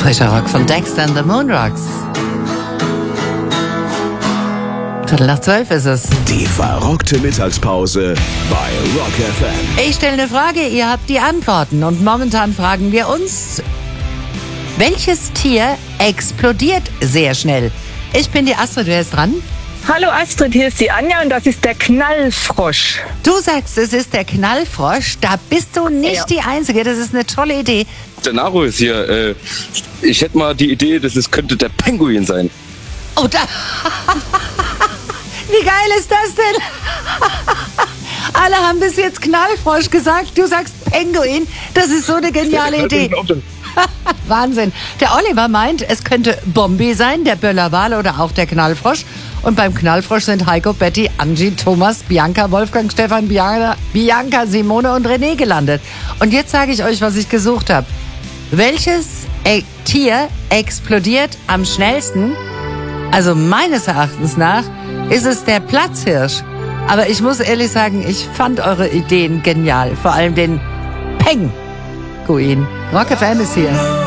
Frischer Rock von Dexter and the Moonrocks. 11:15 ist es. Die verrockte Mittagspause bei Rock FM. Ich stelle eine Frage, ihr habt die Antworten. Und momentan fragen wir uns, welches Tier explodiert sehr schnell? Ich bin die Astrid, wer ist dran? Hallo Astrid, hier ist die Anja und das ist der Knallfrosch. Du sagst, es ist der Knallfrosch. Da bist du nicht die Einzige. Das ist eine tolle Idee. Der Naro ist hier. Ich hätte mal die Idee, könnte der Pinguin sein. Oh, da... Wie geil ist das denn? Alle haben bis jetzt Knallfrosch gesagt. Du sagst Pinguin. Das ist so eine geniale Idee. Wahnsinn. Der Oliver meint, es könnte Bombi sein, der Böllerwal oder auch der Knallfrosch. Und beim Knallfrosch sind Heiko, Betty, Angie, Thomas, Bianca, Wolfgang, Stefan, Bianca, Simone und René gelandet. Und jetzt sage ich euch, was ich gesucht habe. Welches Tier explodiert am schnellsten? Also meines Erachtens nach ist es der Platzhirsch. Aber ich muss ehrlich sagen, ich fand eure Ideen genial. Vor allem den Pinguin. Rock FM ist hier.